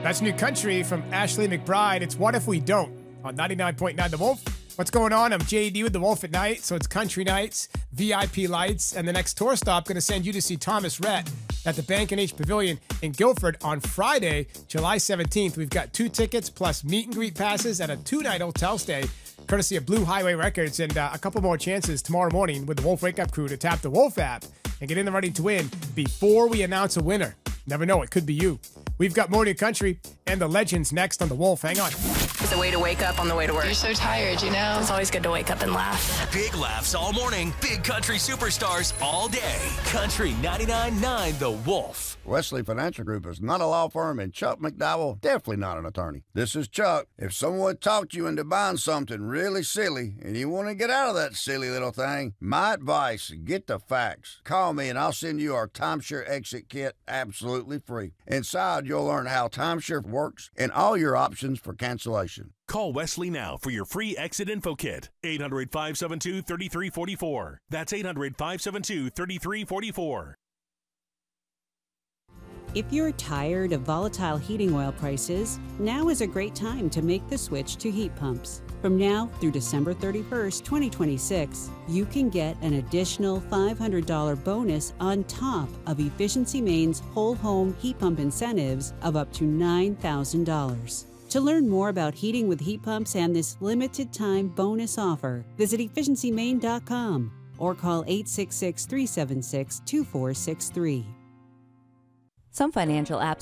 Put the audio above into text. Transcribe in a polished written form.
That's New Country from Ashley McBride. It's What If We Don't on 99.9 The Wolf. What's going on? I'm JD with The Wolf at Night. So it's country nights, VIP lights, and the next tour stop going to send you to see Thomas Rhett at the Bank & H Pavilion in Guilford on Friday, July 17th. We've got 2 tickets plus meet and greet passes at a 2-night hotel stay, courtesy of Blue Highway Records, and a couple more chances tomorrow morning with the Wolf Wake Up Crew to tap the Wolf app and get in the running to win before we announce a winner. Never know, it could be you. We've got more New Country and the Legends next on The Wolf. Hang on. It's a way to wake up on the way to work. You're so tired, you know? It's always good to wake up and laugh. Big laughs all morning. Big country superstars all day. Country 99.9 The Wolf. Wesley Financial Group is not a law firm, and Chuck McDowell definitely not an attorney. This is Chuck. If someone talked you into buying something really silly and you want to get out of that silly little thing, my advice, get the facts. Call me and I'll send you our timeshare exit kit absolutely free. Inside, you'll learn how timeshare works and all your options for cancellation. Call Wesley now for your free exit info kit. 800-572-3344. That's 800-572-3344. If you're tired of volatile heating oil prices, now is a great time to make the switch to heat pumps. From now through December 31st, 2026, you can get an additional $500 bonus on top of Efficiency Maine's whole home heat pump incentives of up to $9,000. To learn more about heating with heat pumps and this limited time bonus offer, visit efficiencymaine.com or call 866-376-2463. Some financial apps